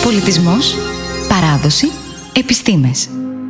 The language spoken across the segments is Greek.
Πολιτισμός, παράδοση, επιστήμες.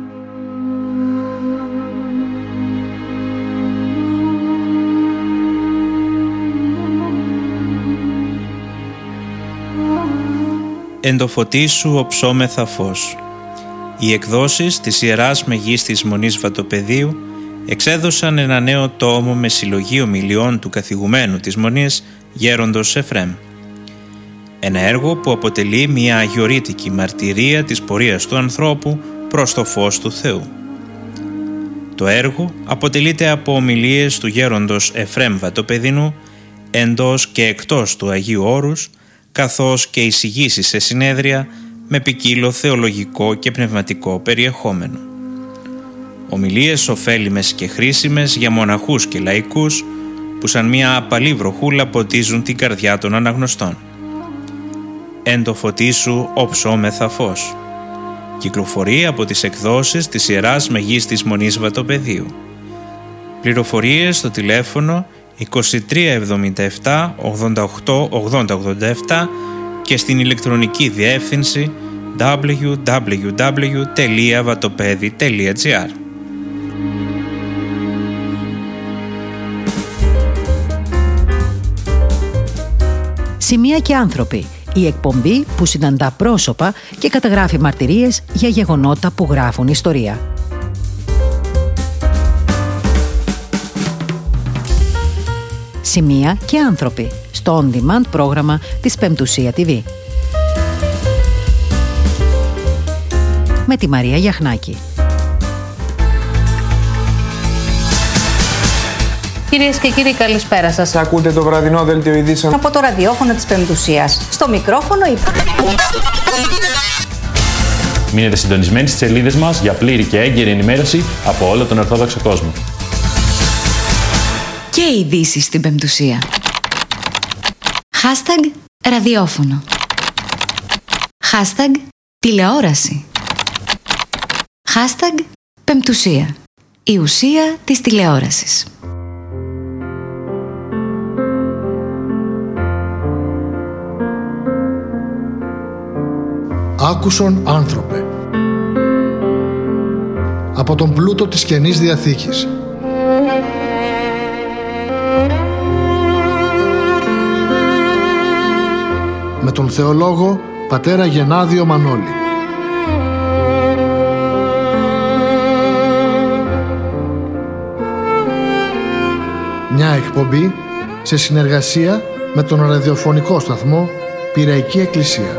Εν το φωτί σου οψόμεθα φως. Οι εκδόσεις της Ιεράς Μεγίστης Μονής Βατοπεδίου εξέδωσαν ένα νέο τόμο με συλλογή ομιλιών του καθηγουμένου της Μονής, Γέροντος Εφρέμ. Ένα έργο που αποτελεί μια αγιορείτικη μαρτυρία της πορείας του ανθρώπου προς το φως του Θεού. Το έργο αποτελείται από ομιλίες του Γέροντος Εφρέμ Βατοπεδινού εντός και εκτός του Αγίου Όρους, καθώς και εισηγήσεις σε συνέδρια με ποικίλο θεολογικό και πνευματικό περιεχόμενο. Ομιλίες ωφέλιμες και χρήσιμες για μοναχούς και λαϊκούς που σαν μια απαλή βροχούλα ποτίζουν την καρδιά των αναγνωστών. Εν το φωτί σου οψόμεθα φως. Κυκλοφορεί από τις εκδόσεις της Ιεράς Μεγίστης Μονής Βατοπεδίου. Πληροφορίες στο τηλέφωνο 2377 88 8087 και στην ηλεκτρονική διεύθυνση www.vatopedi.gr. Σημεία και άνθρωποι. Η εκπομπή που συναντά πρόσωπα και καταγράφει μαρτυρίες για γεγονότα που γράφουν ιστορία. Σημεία και άνθρωποι στο on-demand πρόγραμμα της Πεμπτουσία TV. Με τη Μαρία Γιαχνάκη. Κυρίες και κύριοι, καλησπέρα σας. Ακούτε το βραδινό δελτίο ειδήσεων από το ραδιόφωνο της Πεμπτουσίας. Στο μικρόφωνο Μείνετε συντονισμένοι στις σελίδες μας για πλήρη και έγκαιρη ενημέρωση από όλο τον Ορθόδοξο κόσμο. Και ειδήσεις στην Πεμπτουσία. Hashtag ραδιόφωνο. Hashtag τηλεόραση. Hashtag Πεμπτουσία. Η ουσία της τηλεόρασης. Άκουσον άνθρωπε. Από τον πλούτο της Καινής Διαθήκης. Με τον θεολόγο πατέρα Γενάδιο Μανώλη. Μια εκπομπή σε συνεργασία με τον ραδιοφωνικό σταθμό Πειραϊκή Εκκλησία.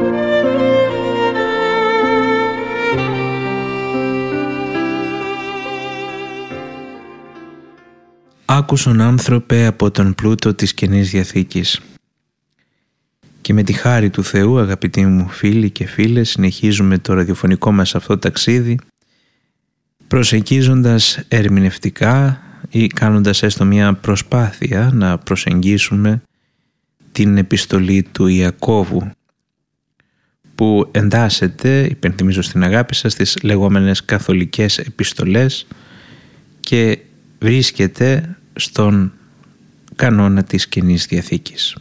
Άκουσον άνθρωπε από τον πλούτο της Καινής Διαθήκης. Και με τη χάρη του Θεού, αγαπητοί μου φίλοι και φίλες, συνεχίζουμε το ραδιοφωνικό μας αυτό ταξίδι, προσεγγίζοντας ερμηνευτικά ή κάνοντας έστω μια προσπάθεια να προσεγγίσουμε την επιστολή του Ιακώβου, που εντάσσεται, υπενθυμίζω στην αγάπη σας, στις λεγόμενες καθολικές επιστολές και βρίσκεται στον κανόνα της Καινής Διαθήκης.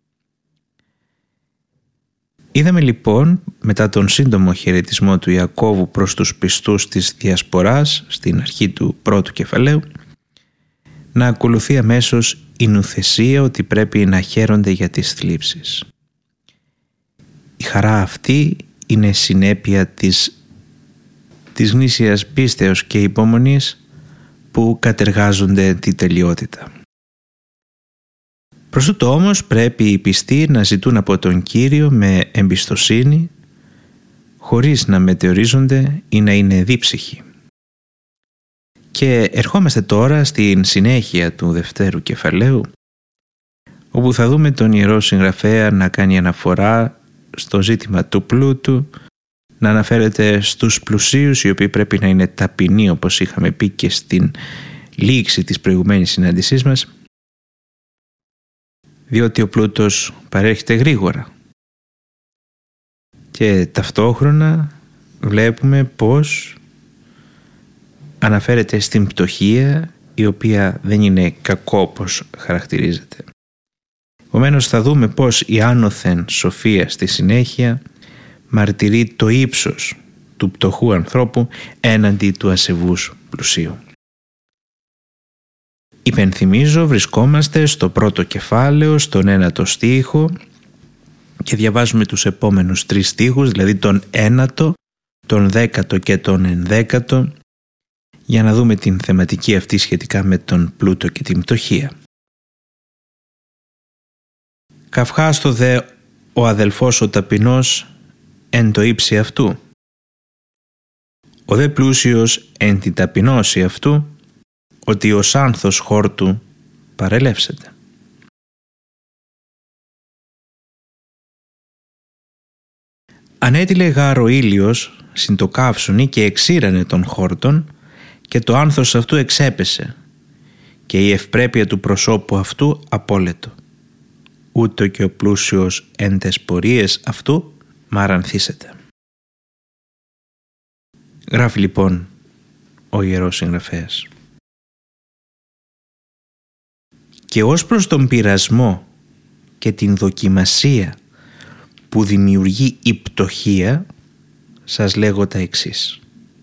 Είδαμε λοιπόν, μετά τον σύντομο χαιρετισμό του Ιακώβου προς τους πιστούς της Διασποράς στην αρχή του πρώτου κεφαλαίου, να ακολουθεί αμέσως η νουθεσία ότι πρέπει να χαίρονται για τις θλίψεις. Η χαρά αυτή είναι συνέπεια της γνήσιας πίστεως και υπομονής που κατεργάζονται τη τελειότητα. Προς τούτο όμως πρέπει οι πιστοί να ζητούν από τον Κύριο με εμπιστοσύνη, χωρίς να μετεωρίζονται ή να είναι δίψυχοι. Και ερχόμαστε τώρα στην συνέχεια του δευτέρου κεφαλαίου, όπου θα δούμε τον Ιερό Συγγραφέα να κάνει αναφορά στο ζήτημα του πλούτου, να αναφέρεται στους πλουσίους, οι οποίοι πρέπει να είναι ταπεινοί, όπως είχαμε πει και στην λήξη της προηγουμένης συνάντησής μας, διότι ο πλούτος παρέρχεται γρήγορα. Και ταυτόχρονα βλέπουμε πως αναφέρεται στην πτωχία, η οποία δεν είναι κακό όπως χαρακτηρίζεται. Επομένως θα δούμε πως η άνωθεν σοφία στη συνέχεια μαρτυρεί το ύψος του πτωχού ανθρώπου έναντι του ασεβούς πλουσίου. Υπενθυμίζω, βρισκόμαστε στο πρώτο κεφάλαιο, στον 9ο στίχο και διαβάζουμε τους επόμενους 3 στίχους, δηλαδή τον 9ο, τον 10ο και τον 11ο, για να δούμε την θεματική αυτή σχετικά με τον πλούτο και την πτωχία. Καυχάστο δε ο αδελφός ο ταπεινός εν το ύψη αυτού. Ο δε πλούσιος εν την ταπεινώση αυτού, ότι ως άνθος χόρτου παρελεύσεται. Ανέτειλε γάρ ο ήλιος συν το καύσωνι και εξήρανε των χόρτων και το άνθος αυτού εξέπεσε και η ευπρέπεια του προσώπου αυτού απόλετο. Ούτω και ο πλούσιος εν τες πορείες αυτού μαρανθήσεται. Γράφει λοιπόν ο Ιερός Συγγραφέας. Και ως προς τον πειρασμό και την δοκιμασία που δημιουργεί η πτωχία, σας λέγω τα εξής.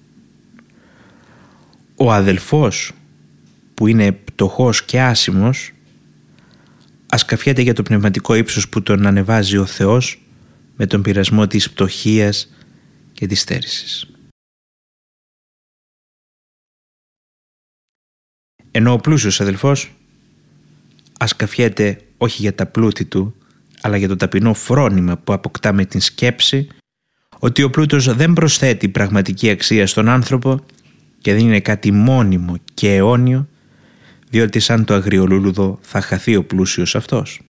Ο αδελφός που είναι πτωχός και άσημος, ας καφιέται για το πνευματικό ύψος που τον ανεβάζει ο Θεός με τον πειρασμό της πτωχίας και της στέρησης. Ενώ ο πλούσιος αδελφός ας καφιέται όχι για τα πλούτη του, αλλά για το ταπεινό φρόνημα που αποκτά με την σκέψη ότι ο πλούτος δεν προσθέτει πραγματική αξία στον άνθρωπο και δεν είναι κάτι μόνιμο και αιώνιο, διότι σαν το αγριολούλουδο θα χαθεί ο πλούσιος αυτός.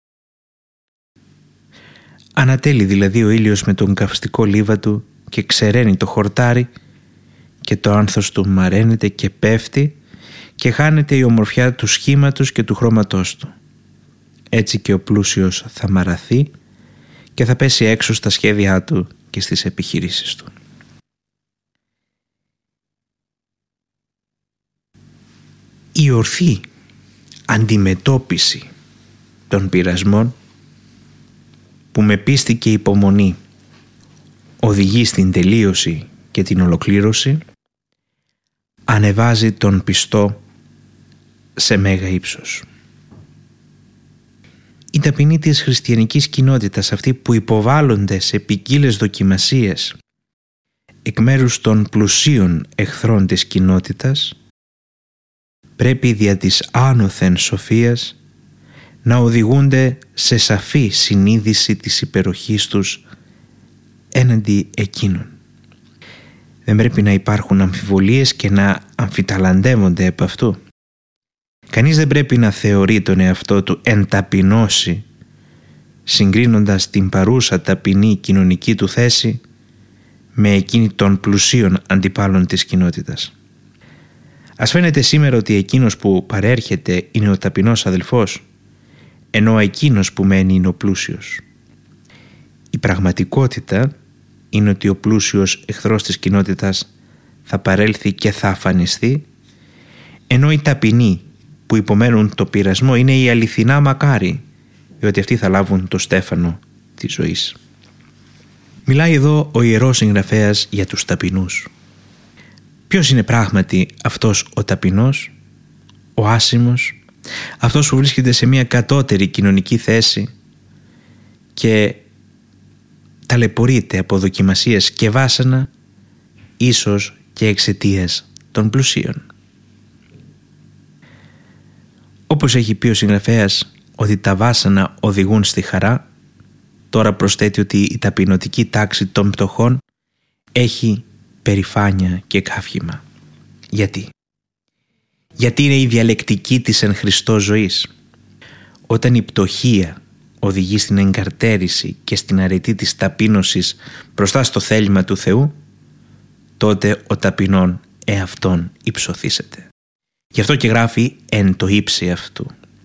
Ανατέλει δηλαδή ο ήλιος με τον καυστικό λίβα του και ξεραίνει το χορτάρι και το άνθος του μαραίνεται και πέφτει και χάνεται η ομορφιά του σχήματος και του χρώματός του. Έτσι και ο πλούσιος θα μαραθεί και θα πέσει έξω στα σχέδιά του και στις επιχειρήσεις του. Η ορθή αντιμετώπιση των πειρασμών που με πίστη και υπομονή οδηγεί στην τελείωση και την ολοκλήρωση ανεβάζει τον πιστό σε μέγα ύψος. Οι ταπεινοί της χριστιανικής κοινότητας, αυτοί που υποβάλλονται σε ποικίλες δοκιμασίες εκ μέρους των πλουσίων εχθρών της κοινότητας, πρέπει δια της άνωθεν σοφίας να οδηγούνται σε σαφή συνείδηση της υπεροχής τους έναντι εκείνων. Δεν πρέπει να υπάρχουν αμφιβολίες και να αμφιταλαντεύονται επ' αυτού. Κανείς δεν πρέπει να θεωρεί τον εαυτό του εν ταπεινώσει, συγκρίνοντας την παρούσα ταπεινή κοινωνική του θέση με εκείνη των πλουσίων αντιπάλων της κοινότητας. Ας φαίνεται σήμερα ότι εκείνος που παρέρχεται είναι ο ταπεινός αδελφός, ενώ εκείνος που μένει είναι ο πλούσιος. Η πραγματικότητα είναι ότι ο πλούσιος εχθρός της κοινότητας θα παρέλθει και θα αφανιστεί, ενώ οι ταπεινοί που υπομένουν το πειρασμό είναι οι αληθινά μακάρι, διότι αυτοί θα λάβουν το στέφανο της ζωής. Μιλάει εδώ ο Ιερός Συγγραφέας για τους ταπεινούς. Ποιος είναι πράγματι αυτός ο ταπεινός, ο άσημος, αυτός που βρίσκεται σε μια κατώτερη κοινωνική θέση και ταλαιπωρείται από δοκιμασίες και βάσανα, ίσως και εξαιτίας των πλουσίων. Όπως έχει πει ο συγγραφέας ότι τα βάσανα οδηγούν στη χαρά, τώρα προσθέτει ότι η ταπεινωτική τάξη των πτωχών έχει περηφάνεια και καύχημα. Γιατί? Γιατί είναι η διαλεκτική της εν Χριστώ ζωής. Όταν η πτωχία οδηγεί στην εγκαρτέρηση και στην αρετή της ταπείνωσης μπροστά στο θέλημα του Θεού, τότε ο ταπεινών εαυτόν υψωθήσεται. Γι' αυτό και γράφει εν το ύψη αυτού.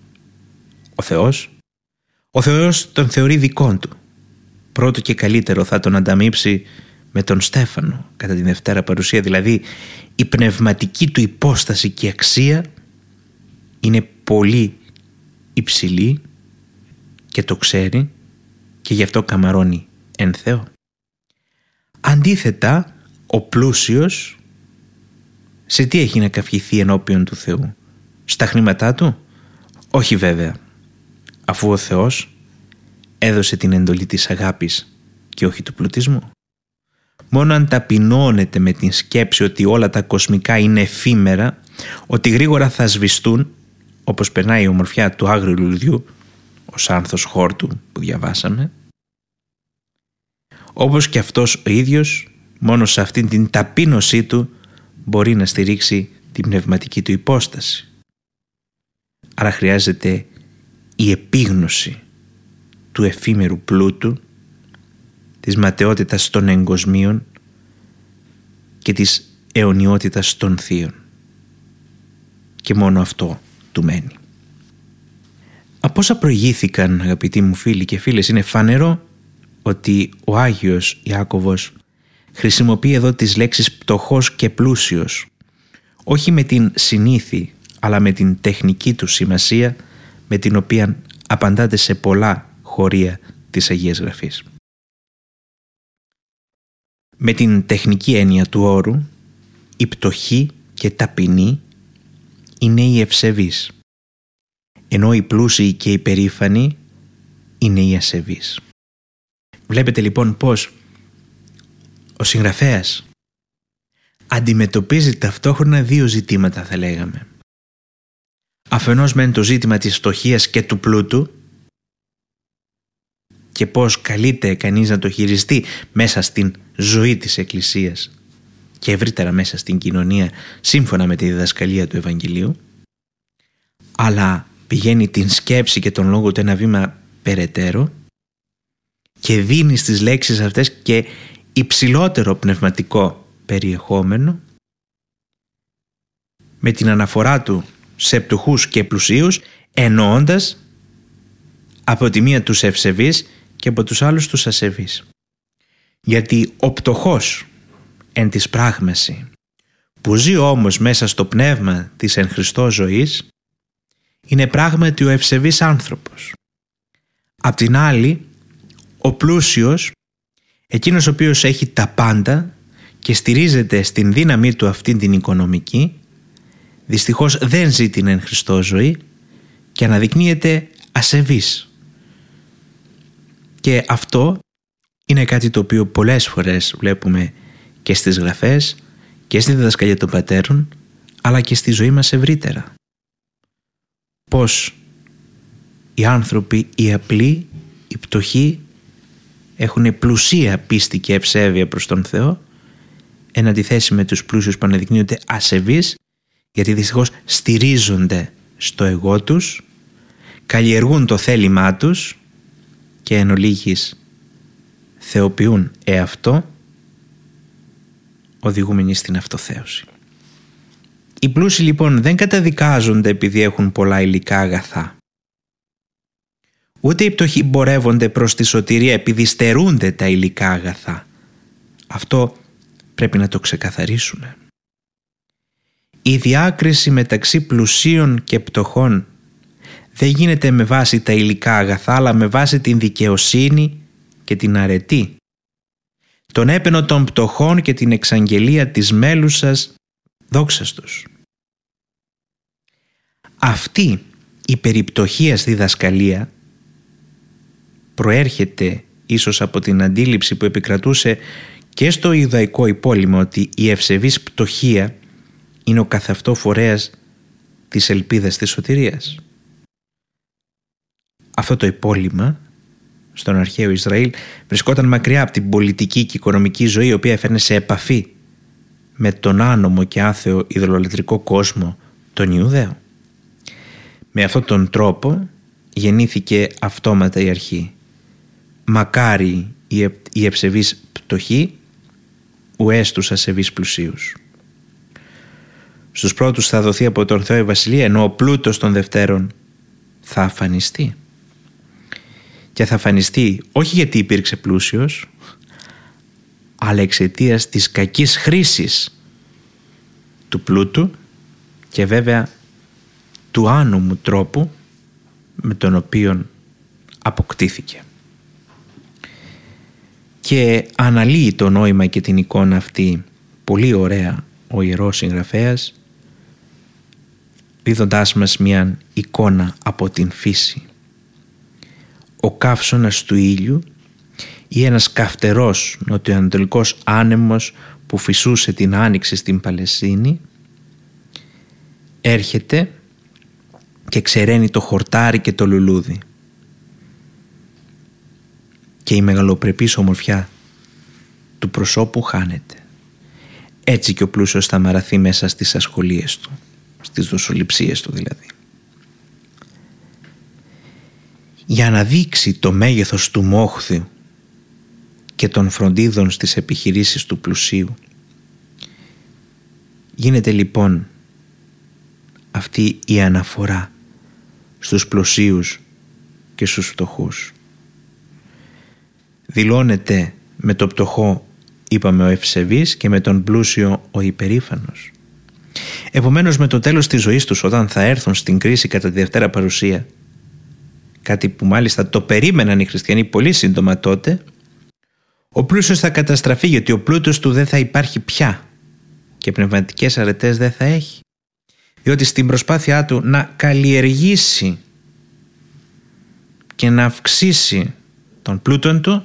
Ο Θεός τον θεωρεί δικών του. Πρώτο και καλύτερο θα τον ανταμείψει με τον Στέφανο κατά την Δευτέρα Παρουσία, δηλαδή η πνευματική του υπόσταση και αξία είναι πολύ υψηλή και το ξέρει και γι' αυτό καμαρώνει εν Θεό. Αντίθετα, ο πλούσιος σε τι έχει να καυχηθεί ενώπιον του Θεού? Στα χρήματά του? Όχι βέβαια, αφού ο Θεός έδωσε την εντολή της αγάπης και όχι του πλουτισμού. Μόνο αν ταπεινώνεται με την σκέψη ότι όλα τα κοσμικά είναι εφήμερα, ότι γρήγορα θα σβηστούν, όπως περνάει η ομορφιά του άγριου λουλουδιού, ο σάνθος χόρτου που διαβάσαμε, όπως και αυτός ο ίδιος, μόνο σε αυτήν την ταπείνωσή του μπορεί να στηρίξει την πνευματική του υπόσταση. Άρα χρειάζεται η επίγνωση του εφήμερου πλούτου, της ματαιότητας των εγκοσμίων και της αιωνιότητας των θείων. Και μόνο αυτό του μένει. Από όσα προηγήθηκαν, αγαπητοί μου φίλοι και φίλες, είναι φανερό ότι ο Άγιος Ιάκωβος χρησιμοποιεί εδώ τις λέξεις πτωχός και πλούσιος, όχι με την συνήθη, αλλά με την τεχνική του σημασία, με την οποία απαντάται σε πολλά χωρία της Αγίας Γραφής. Με την τεχνική έννοια του όρου, η πτωχή και ταπεινή είναι οι ευσεβείς, ενώ οι πλούσιοι και οι περήφανοι είναι οι ασεβείς. Βλέπετε λοιπόν πως ο συγγραφέας αντιμετωπίζει ταυτόχρονα δύο ζητήματα, θα λέγαμε. Αφενός μεν το ζήτημα της φτωχίας και του πλούτου και πώς καλείται κανείς να το χειριστεί μέσα στην ζωή της Εκκλησίας και ευρύτερα μέσα στην κοινωνία σύμφωνα με τη διδασκαλία του Ευαγγελίου, αλλά πηγαίνει την σκέψη και τον λόγο του ένα βήμα περαιτέρω και δίνει στις λέξεις αυτές και υψηλότερο πνευματικό περιεχόμενο, με την αναφορά του σε πτωχούς και πλουσίους, εννοώντας από τη μία τους ευσεβείς και από τους άλλους τους ασεβείς. Γιατί ο πτωχός εν της πράγμαση, που ζει όμως μέσα στο πνεύμα της εν Χριστώ ζωής, είναι πράγματι ο ευσεβής άνθρωπος. Απ' την άλλη, ο πλούσιος, εκείνος ο οποίος έχει τα πάντα και στηρίζεται στην δύναμή του αυτήν την οικονομική, δυστυχώς δεν ζει την εν Χριστώ ζωή και αναδεικνύεται ασεβής. Και αυτό είναι κάτι το οποίο πολλές φορές βλέπουμε και στις γραφές και στη διδασκαλία των πατέρων, αλλά και στη ζωή μας ευρύτερα. Πώς οι άνθρωποι, οι απλοί, οι πτωχοί έχουν πλουσία πίστη και ευσέβεια προς τον Θεό, εν αντιθέσει με τους πλούσιους που αναδεικνύονται ασεβείς, γιατί δυστυχώς στηρίζονται στο εγώ τους, καλλιεργούν το θέλημά τους και εν ολίγης θεοποιούν εαυτό, οδηγούμενοι στην αυτοθέωση. Οι πλούσιοι λοιπόν δεν καταδικάζονται επειδή έχουν πολλά υλικά αγαθά. Ούτε οι πτωχοί πορεύονται προς τη σωτηρία επειδή στερούνται τα υλικά αγαθά. Αυτό πρέπει να το ξεκαθαρίσουμε. Η διάκριση μεταξύ πλουσίων και πτωχών δεν γίνεται με βάση τα υλικά αγαθά, αλλά με βάση την δικαιοσύνη και την αρετή, τον έπαινο των πτωχών και την εξαγγελία της μέλουσας δόξας τους. Αυτή η περιπτωχίας διδασκαλία προέρχεται ίσως από την αντίληψη που επικρατούσε και στο Ιουδαϊκό υπόλοιπο, ότι η ευσεβής πτωχία είναι ο καθ' αυτό φορέας της ελπίδας της σωτηρίας. Αυτό το υπόλοιμα στον αρχαίο Ισραήλ βρισκόταν μακριά από την πολιτική και οικονομική ζωή, η οποία έφερνε σε επαφή με τον άνομο και άθεο ιδωλολατρικό κόσμο των Ιουδαίων. Με αυτόν τον τρόπο γεννήθηκε αυτόματα η αρχή. Μακάρι οι ευσεβείς πτωχοί, ουές τους ασεβείς πλουσίους. Στους πρώτους θα δοθεί από τον Θεό η βασιλεία, ενώ ο πλούτος των δευτέρων θα αφανιστεί. Και θα αφανιστεί όχι γιατί υπήρξε πλούσιος, αλλά εξαιτίας της κακής χρήσης του πλούτου και βέβαια του άνομου τρόπου με τον οποίο αποκτήθηκε. Και αναλύει το νόημα και την εικόνα αυτή πολύ ωραία ο ιερός συγγραφέας, δίδοντάς μας μια εικόνα από την φύση. Ο καύσωνας του ήλιου ή ένας καυτερός νοτιοανατολικός άνεμος που φυσούσε την άνοιξη στην Παλαιστίνη έρχεται και ξεραίνει το χορτάρι και το λουλούδι, και η μεγαλοπρεπής ομορφιά του προσώπου χάνεται. Έτσι και ο πλούσιος θα μαραθεί μέσα στις ασχολίες του, στις δοσοληψίες του δηλαδή. Για να δείξει το μέγεθος του μόχθου και των φροντίδων στις επιχειρήσεις του πλουσίου, γίνεται λοιπόν αυτή η αναφορά στους πλουσίους και στους φτωχούς. Δηλώνεται με το πτωχό, είπαμε, ο ευσεβής, και με τον πλούσιο ο υπερήφανος. Επομένως, με το τέλος της ζωής τους, όταν θα έρθουν στην κρίση κατά τη Δευτέρα Παρουσία, κάτι που μάλιστα το περίμεναν οι χριστιανοί πολύ σύντομα τότε, ο πλούσιος θα καταστραφεί, γιατί ο πλούτος του δεν θα υπάρχει πια και πνευματικές αρετές δεν θα έχει, διότι στην προσπάθειά του να καλλιεργήσει και να αυξήσει τον πλούτον του,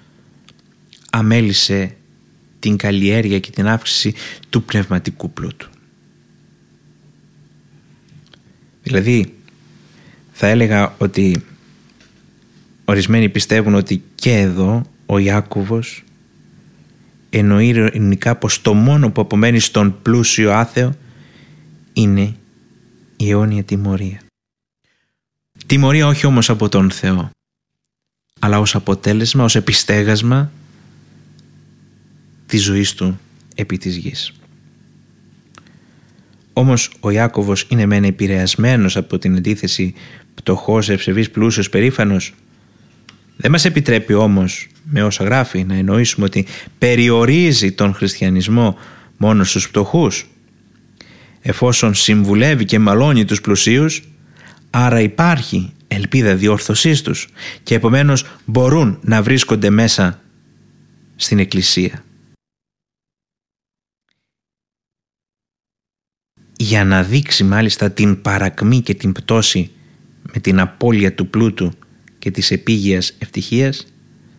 αμέλησε την καλλιέργεια και την αύξηση του πνευματικού πλούτου. Δηλαδή, θα έλεγα ότι ορισμένοι πιστεύουν ότι και εδώ ο Ιάκωβος εννοεί ειρηνικά πως το μόνο που απομένει στον πλούσιο άθεο είναι η αιώνια τιμωρία. Τιμωρία όχι όμως από τον Θεό, αλλά ως αποτέλεσμα, ως επιστέγασμα της ζωής του επί της γης. Όμως ο Ιάκωβος είναι μεν επηρεασμένος από την αντίθεση πτωχός, ευσεβής, πλούσιος, περήφανος. Δεν μας επιτρέπει όμως με όσα γράφει να εννοήσουμε ότι περιορίζει τον χριστιανισμό μόνο στους φτωχούς, εφόσον συμβουλεύει και μαλώνει τους πλουσίους, άρα υπάρχει ελπίδα διόρθωσής τους και επομένως μπορούν να βρίσκονται μέσα στην Εκκλησία. Για να δείξει μάλιστα την παρακμή και την πτώση με την απώλεια του πλούτου και της επίγειας ευτυχίας,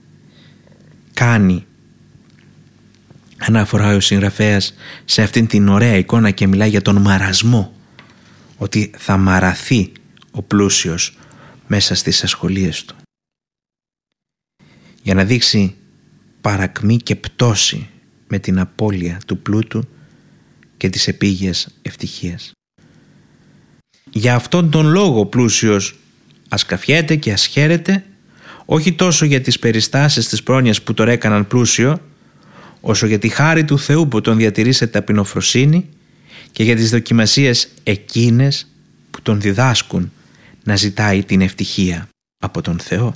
κάνει αναφορά ο συγγραφέας σε αυτήν την ωραία εικόνα και μιλάει για τον μαρασμό, ότι θα μαραθεί ο πλούσιος μέσα στις ασχολίες του. Για να δείξει παρακμή και πτώση με την απώλεια του πλούτου και της επίγειας ευτυχίας. Για αυτόν τον λόγο ο πλούσιος ας καφιέται και ας χαίρεται, όχι τόσο για τις περιστάσεις της πρόνοιας που τον έκαναν πλούσιο, όσο για τη χάρη του Θεού που τον διατηρεί σε ταπεινοφροσύνη και για τις δοκιμασίες εκείνες που τον διδάσκουν να ζητάει την ευτυχία από τον Θεό.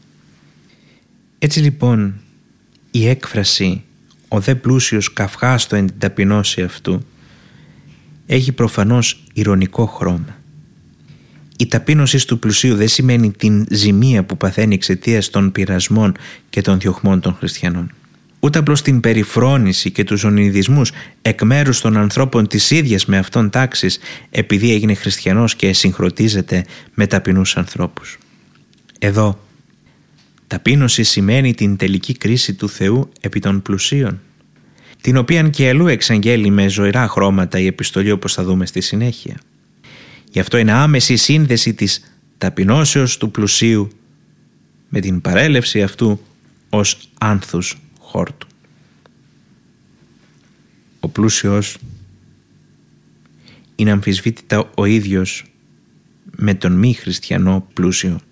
Έτσι λοιπόν η έκφραση «ο δε πλούσιος καυχάστο εν την ταπεινώση αυτού» έχει προφανώς ηρωνικό χρώμα. Η ταπείνωση του πλουσίου δεν σημαίνει την ζημία που παθαίνει εξαιτίας των πειρασμών και των διωγμών των χριστιανών, ούτε απλώς την περιφρόνηση και τους ζωνιδισμούς εκ μέρους των ανθρώπων της ίδιας με αυτόν τάξης, επειδή έγινε χριστιανός και συγχρονίζεται με ταπεινούς ανθρώπους. Εδώ ταπείνωση σημαίνει την τελική κρίση του Θεού επί των πλουσίων, την οποίαν και αλλού εξαγγέλει με ζωηρά χρώματα η επιστολή, όπως θα δούμε στη συνέχεια. Γι' αυτό είναι άμεση σύνδεση της ταπεινώσεως του πλουσίου με την παρέλευση αυτού ως άνθους χόρτου. Ο πλούσιος είναι αμφισβήτητα ο ίδιος με τον μη χριστιανό πλούσιο.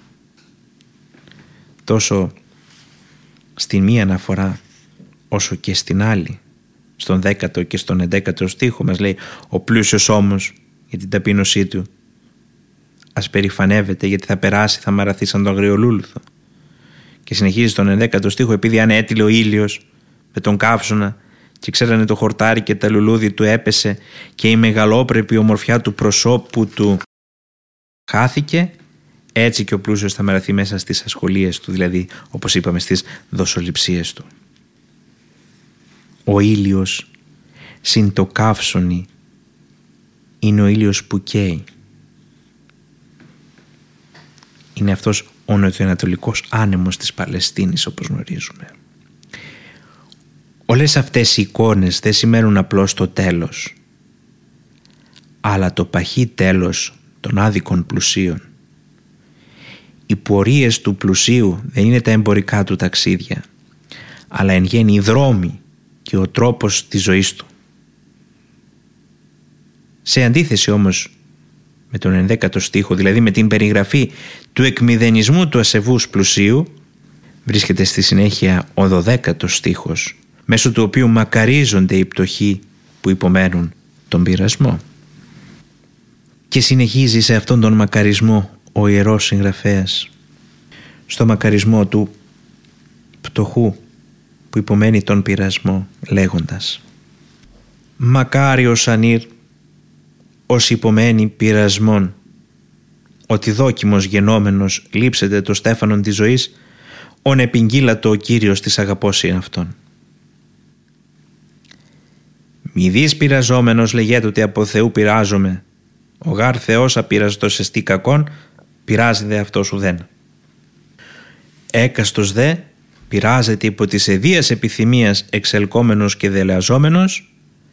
Τόσο στην μία αναφορά όσο και στην άλλη, στον 10ο και στον 11ο στίχο μας λέει «Ο πλούσιος όμως για την ταπείνωσή του ας περηφανεύεται, γιατί θα περάσει, θα μαραθεί σαν τον αγριολούλουθο». Και συνεχίζει στον 11ο στίχο «Επειδή αν έτειλε ο ήλιος με τον καύσωνα και ξέρανε το χορτάρι και τα λουλούδι του έπεσε και η μεγαλόπρεπη ομορφιά του προσώπου του χάθηκε, Έτσι και ο πλούσιος θα μοιραθεί μέσα στις ασχολίες του, δηλαδή όπως είπαμε στις δοσοληψίες του. Ο ήλιος συν το καύσωνι είναι ο ήλιος που καίει. Είναι αυτός ο νοτιοανατολικός άνεμος της Παλαιστίνης, όπως γνωρίζουμε. Όλες αυτές οι εικόνες δεν σημαίνουν απλώς το τέλος, αλλά το παχύ τέλος των άδικων πλουσίων. Οι πορείες του πλουσίου δεν είναι τα εμπορικά του ταξίδια, αλλά εν γέννη οι δρόμοι και ο τρόπος της ζωής του. Σε αντίθεση όμως με τον 11ο στίχο, δηλαδή με την περιγραφή του εκμηδενισμού του ασεβούς πλουσίου, βρίσκεται στη συνέχεια ο 12ο στίχος, μέσω του οποίου μακαρίζονται οι πτωχοί που υπομένουν τον πειρασμό. Και συνεχίζει σε αυτόν τον μακαρισμό ο ιερός συγγραφέας, στο μακαρισμό του πτωχού που υπομένει τον πειρασμό, λέγοντας: «Μακάριος ανήρ ως υπομένει πειρασμόν, ότι δόκιμος γενόμενος λείψεται το στέφανον της ζωής, ον επιγγείλατο ο Κύριος της αγαπώσιν αυτόν». «Μη δεις πειραζόμενος λεγέται ότι από Θεού πειράζομαι, ο γάρ Θεός απειραζτός εστί κακόν, πειράζει δε αυτός ουδέν. Έκαστος δε πειράζεται υπό της αιδείας επιθυμίας εξελκόμενος και δελεαζόμενος,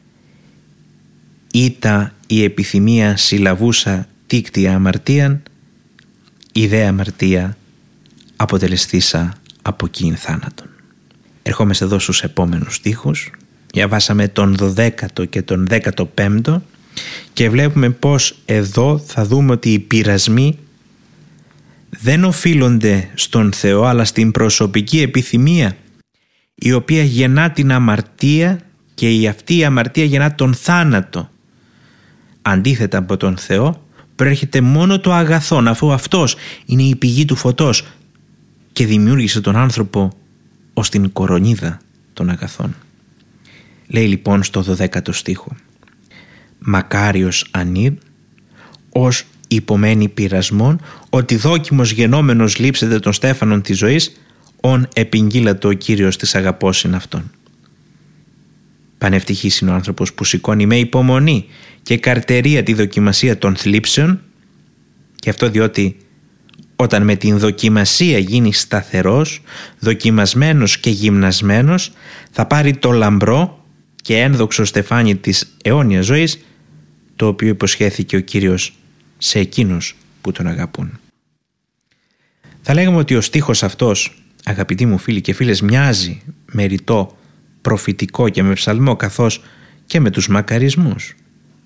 ήτα η επιθυμία συλλαβούσα τίκτια αμαρτίαν, η δε αμαρτία αποτελεστήσα από κείν θάνατον». Ερχόμαστε εδώ στους επόμενους στίχους. Διαβάσαμε τον 12ο και τον 15ο και βλέπουμε πως εδώ θα δούμε ότι οι πειρασμοί δεν οφείλονται στον Θεό, αλλά στην προσωπική επιθυμία, η οποία γεννά την αμαρτία, και αυτή η αμαρτία γεννά τον θάνατο. Αντίθετα από τον Θεό προέρχεται μόνο το αγαθόν, αφού αυτός είναι η πηγή του φωτός και δημιούργησε τον άνθρωπο ως την κορονίδα των αγαθών. Λέει λοιπόν στο 12ο στίχο: «Μακάριος ανήρ ως υπομένει πειρασμόν, ότι δόκιμος γενόμενος λείψεται των στέφανων της ζωής, ον επιγγείλατο ο Κύριος της αγαπώσιν αυτόν». Πανευτυχής είναι ο άνθρωπος που σηκώνει με υπομονή και καρτερία τη δοκιμασία των θλίψεων, και αυτό διότι όταν με την δοκιμασία γίνει σταθερός, δοκιμασμένος και γυμνασμένος, θα πάρει το λαμπρό και ένδοξο στεφάνι της αιώνιας ζωής, το οποίο υποσχέθηκε ο Κύριος σε εκείνους που τον αγαπούν. Θα λέγαμε ότι ο στίχος αυτός, αγαπητοί μου φίλοι και φίλες, μοιάζει με ρητό προφητικό και με ψαλμό, καθώς και με τους μακαρισμούς.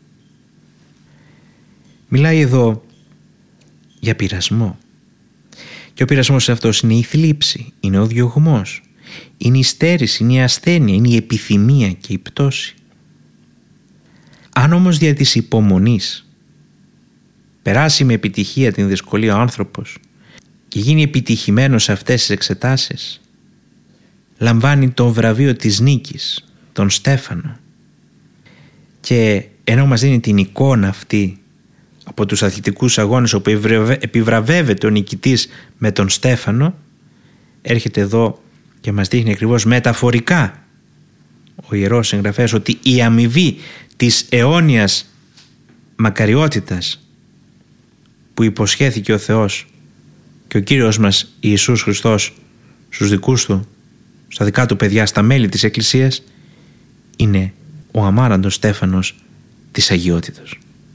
Μιλάει εδώ για πειρασμό, και ο πειρασμός αυτός είναι η θλίψη, είναι ο διωγμός, είναι η στέρηση, είναι η ασθένεια, είναι η επιθυμία και η πτώση. Αν όμως δια της υπομονής περάσει με επιτυχία την δυσκολία ο άνθρωπος και γίνει επιτυχημένος σε αυτές τις εξετάσεις, λαμβάνει το βραβείο της νίκης, τον Στέφανο. Και ενώ μας δίνει την εικόνα αυτή από τους αθλητικούς αγώνες όπου επιβραβεύεται ο νικητής με τον Στέφανο, έρχεται εδώ και μας δείχνει ακριβώς μεταφορικά ο ιερός συγγραφέας ότι η αμοιβή της αιώνιας μακαριότητας που υποσχέθηκε ο Θεός και ο Κύριος μας Ιησούς Χριστός στους δικούς του, στα δικά του παιδιά, στα μέλη της Εκκλησίας, είναι ο αμάραντος Στέφανος της αγιότητας.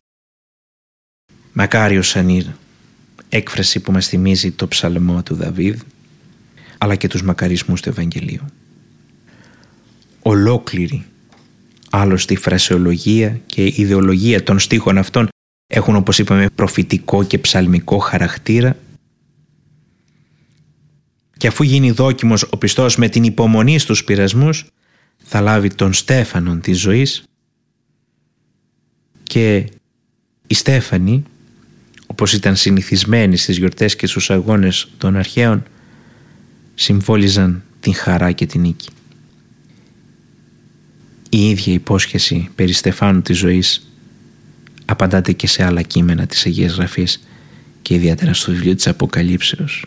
Μακάριος ανήρ, έκφραση που μας θυμίζει το ψαλμό του Δαβίδ, αλλά και τους μακαρισμούς του Ευαγγελίου. Ολόκληρη άλλωστε η φρασεολογία και η ιδεολογία των στίχων αυτών έχουν, όπως είπαμε, προφητικό και ψαλμικό χαρακτήρα, και αφού γίνει δόκιμος ο πιστός με την υπομονή στους πειρασμούς, θα λάβει τον Στέφανον της ζωής, και οι Στέφανοι, όπως ήταν συνηθισμένοι στις γιορτές και στους αγώνες των αρχαίων, συμβόλιζαν την χαρά και την νίκη. Η ίδια υπόσχεση περί Στεφάνου της ζωής απαντάται και σε άλλα κείμενα της Αγίας Γραφής, και ιδιαίτερα στο βιβλίο της Αποκαλύψεως.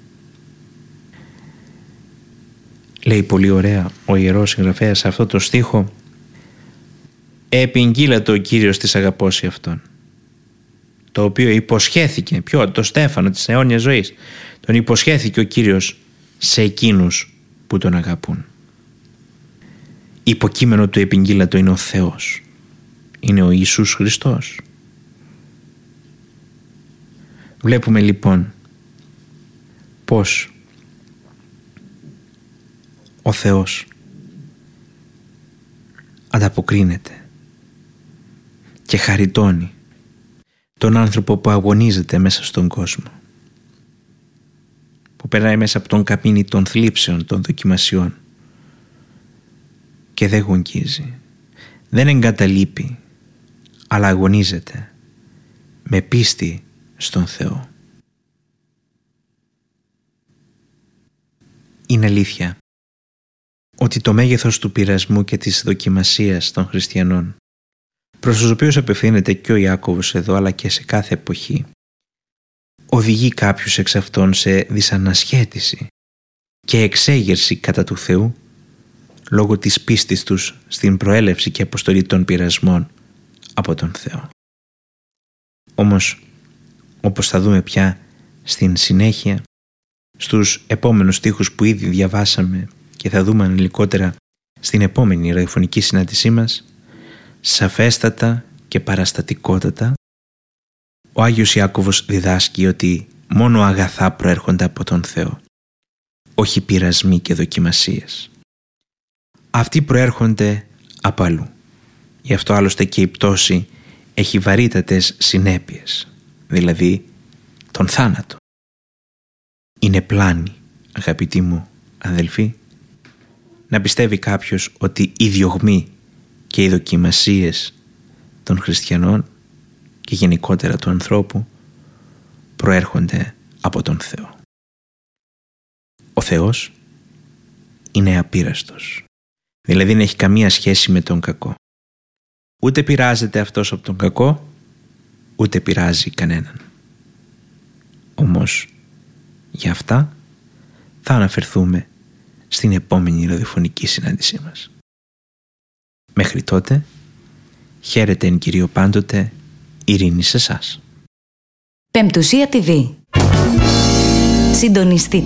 Λέει πολύ ωραία ο Ιερός Συγγραφέας σε αυτό το στίχο: «Επηγγείλατο ο Κύριος της αγαπώσει αυτόν», το οποίο υποσχέθηκε, το Στέφανο της αιώνιας ζωής, τον υποσχέθηκε ο Κύριος σε εκείνους που τον αγαπούν. Υποκείμενο του επηγγείλατο είναι ο Θεός, είναι ο Ιησούς Χριστός. Βλέπουμε λοιπόν πως ο Θεός ανταποκρίνεται και χαριτώνει τον άνθρωπο που αγωνίζεται μέσα στον κόσμο, που περνάει μέσα από τον καπίνι των θλίψεων, των δοκιμασιών, και δεν γονκίζει, δεν εγκαταλείπει, αλλά αγωνίζεται με πίστη στον Θεό. Είναι αλήθεια ότι το μέγεθος του πειρασμού και της δοκιμασίας των χριστιανών, προς τους οποίους απευθύνεται και ο Ιάκωβος εδώ αλλά και σε κάθε εποχή, οδηγεί κάποιους εξ αυτών σε δυσανασχέτιση και εξέγερση κατά του Θεού λόγω της πίστης τους στην προέλευση και αποστολή των πειρασμών από τον Θεό. Όμως, όπως θα δούμε πια στην συνέχεια, στους επόμενους στίχους που ήδη διαβάσαμε και θα δούμε αναλυτικότερα στην επόμενη ραδιοφωνική συνάντησή μας, σαφέστατα και παραστατικότατα, ο Άγιος Ιάκωβος διδάσκει ότι μόνο αγαθά προέρχονται από τον Θεό, όχι πειρασμοί και δοκιμασίες. Αυτοί προέρχονται από αλλού. Γι' αυτό άλλωστε και η πτώση έχει βαρύτατες συνέπειες, δηλαδή τον θάνατο. Είναι πλάνη, αγαπητοί μου αδελφοί, να πιστεύει κάποιος ότι οι διωγμοί και οι δοκιμασίες των χριστιανών και γενικότερα του ανθρώπου προέρχονται από τον Θεό. Ο Θεός είναι απείραστος, δηλαδή δεν έχει καμία σχέση με τον κακό. Ούτε πειράζεται αυτός από τον κακό, ούτε πειράζει κανέναν. Όμως για αυτά θα αναφερθούμε στην επόμενη ραδιοφωνική συνάντησή μας. Μέχρι τότε, χαίρετε εν Κυρίω πάντοτε, ειρήνη σε εσάς. Πεμπτουσία TV. Συντονιστείτε.